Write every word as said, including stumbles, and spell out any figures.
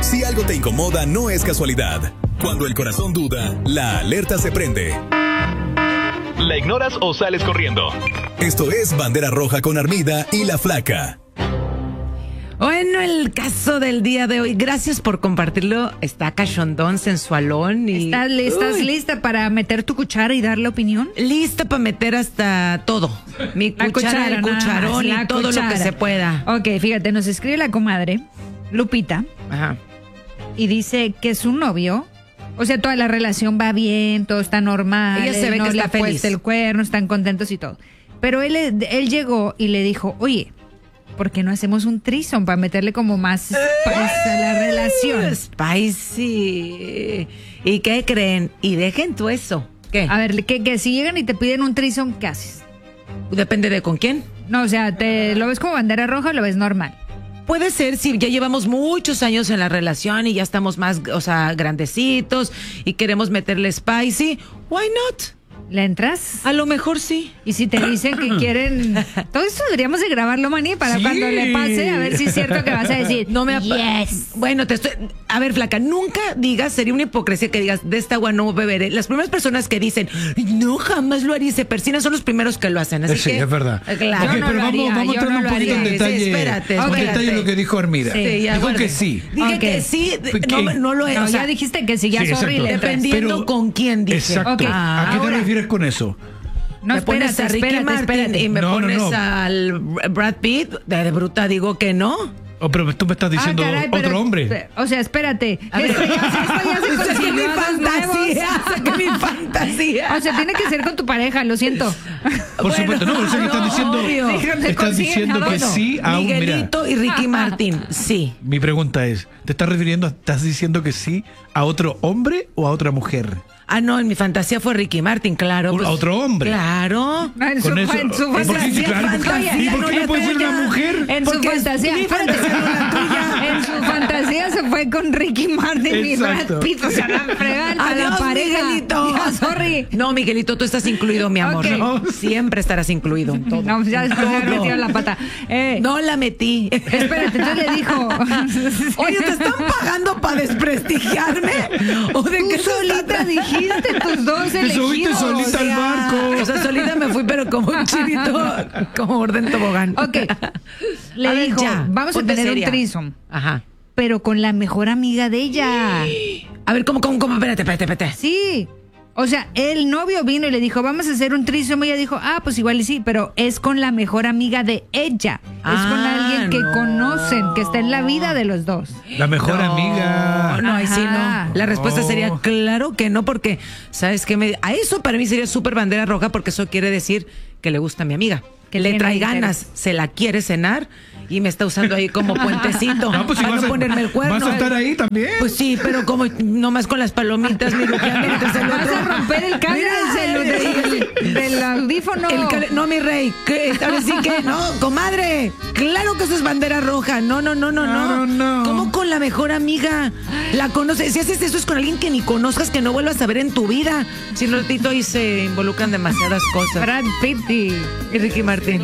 Si algo te incomoda, no es casualidad. Cuando el corazón duda, la alerta se prende. ¿La ignoras o sales corriendo? Esto es Bandera Roja con Armida y La Flaca. Bueno, el caso del día de hoy, gracias por compartirlo. Está cachondón, sensualón y... ¿Estás, ¿estás lista para meter tu cuchara y dar la opinión? Lista para meter hasta todo. Mi cuchara, cuchara, el nada cucharón más, y todo cuchara. lo que se pueda. Ok, fíjate, nos escribe la comadre, Lupita, Ajá. y dice que su novio, o sea, toda la relación va bien, todo está normal. Ella se él ve no que le está ha puesto feliz. el cuerno, están contentos y todo. Pero él, él llegó y le dijo, oye, ¿por qué no hacemos un threesome para meterle como más spice a la relación? Spicy. ¿Y qué creen? Y dejen tú eso. ¿Qué? A ver, que, que si llegan y te piden un threesome, ¿qué haces? Depende de con quién. No, o sea, ¿te lo ves como bandera roja o lo ves normal? Puede ser si ya llevamos muchos años en la relación y ya estamos más, o sea, grandecitos y queremos meterle spicy. Why not? ¿Le entras? A lo mejor sí. Y si te dicen que quieren... Todo esto deberíamos de grabarlo, Mani, para Sí. cuando le pase, a ver si es cierto que vas a decir. No me apa- Yes. Bueno, te estoy. A ver, Flaca, nunca digas, sería una hipocresía que digas, de esta agua no beberé. Las primeras personas que dicen, no, jamás lo haría y se persinan son los primeros que lo hacen. Así Sí, que, es verdad. eh, Claro. Ok, Yo no pero lo vamos, haría, vamos a yo entrar no un lo poquito en haría. detalle. Sí, espérate, en espérate. detalle lo que dijo Armida. Sí, ya, dijo guarda. que sí. Dije Ok. que sí, ¿Qué? no, no lo es. No, o sea, ya dijiste que sí, ya Sí, sorry, exacto. le entras. dependiendo Pero- con quién dije. Exacto. Ok, ¿A qué te ahora- refieres con eso? No, me pones espérate, a Ricky espérate, Martin espérate. y me No, no, pones no. al Brad Pitt, de, de bruta digo que no. Oh, pero tú me estás diciendo Ah, caray, pero- otro hombre. O sea, espérate. A ver. Esto ya, esto ya se Saqué consiguió mi a dos fantasía, nuevos. saqué mi fantasía. O sea, tiene que ser con tu pareja, lo siento. Por Bueno, supuesto, no, o sea que estás no, diciendo, obvio. Déjame estás consiguen diciendo a que dos. sí a un, mira, Miguelito y Ricky Martin, sí. mi pregunta es, ¿te estás refiriendo, estás diciendo que sí a otro hombre o a otra mujer? Ah, no, en mi fantasía fue Ricky Martin, claro. ¿A otro hombre? Claro. No, en su, Con eso- en su ¿por qué? fantasía. Sí, claro, porque- Oye, ¿y por qué no puede ser una mujer? En su Porque es fantasía, mi espérate, fantasía, no la tuya. en su fantasía se fue con Ricky Martin y Brad Exacto. Pitt, o sea, la fregan a la Adiós, pareja. Miguelito. Ya, sorry. No, Miguelito, tú estás incluido, mi amor. Ok. No, siempre estarás incluido en todo. No, ya después me Todo. metió la pata. Eh, No la metí. Espérate, entonces le dijo. Oye, ¿te están pagando para desprestigiarme? ¿O de Tú qué se solita trata? dijiste tus dos Te elegidos. subiste solita al barco. O sea, solita me fui, pero como un chivito, como orden tobogán. Ok. Le A ver, dijo, ya, vamos a ponte tener seria. un threesome, Ajá. pero con la mejor amiga de ella. A ver, ¿cómo, cómo, cómo? Espérate, espérate, espérate. Sí. O sea, el novio vino y le dijo, vamos a hacer un threesome. Y ella dijo, ah, pues igual y sí, pero es con la mejor amiga de ella. es con Ah, alguien que no. conocen, que está en la vida de los dos. La mejor No, amiga. No, ahí sí Ajá. no. La respuesta No. sería claro que no, porque, ¿sabes qué? Me- a eso para mí sería súper bandera roja, porque eso quiere decir que le gusta a mi amiga. Que le tiene trae interés. ganas, se la quiere cenar y me está usando ahí como puentecito. No, pues si para vas no a, ponerme el cuerno. vas a estar ahí también. Pues sí, pero como nomás con las palomitas, mi luqueando mientras el Vas otro. a romper el cable Mira, del, del- del audífono. el cable- no, mi rey, que ahora sí que no, comadre. Claro que eso es bandera roja. No, no, no, no, no. No, no. ¿Cómo con la mejor amiga? La conoces. Si haces eso es con alguien que ni conozcas, que no vuelvas a ver en tu vida. Si no, ratito ahí se involucran demasiadas cosas. Brad Pitt y... Y Ricky Martin.